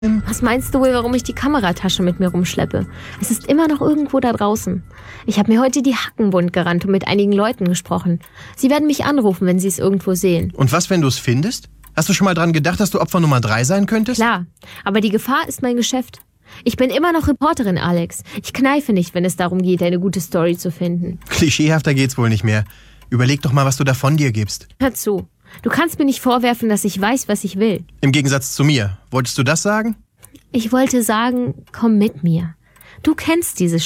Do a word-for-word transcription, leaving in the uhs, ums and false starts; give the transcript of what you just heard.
Was meinst du wohl, warum ich die Kameratasche mit mir rumschleppe? Es ist immer noch irgendwo da draußen. Ich habe mir heute die Hacken bunt gerannt und mit einigen Leuten gesprochen. Sie werden mich anrufen, wenn sie es irgendwo sehen. Und was, wenn du es findest? Hast du schon mal dran gedacht, dass du Opfer Nummer drei sein könntest? Klar, aber die Gefahr ist mein Geschäft. Ich bin immer noch Reporterin, Alex. Ich kneife nicht, wenn es darum geht, eine gute Story zu finden. Klischeehafter geht's wohl nicht mehr. Überleg doch mal, was du da von dir gibst. Hör zu. Du kannst mir nicht vorwerfen, dass ich weiß, was ich will. Im Gegensatz zu mir. Wolltest du das sagen? Ich wollte sagen, komm mit mir. Du kennst diese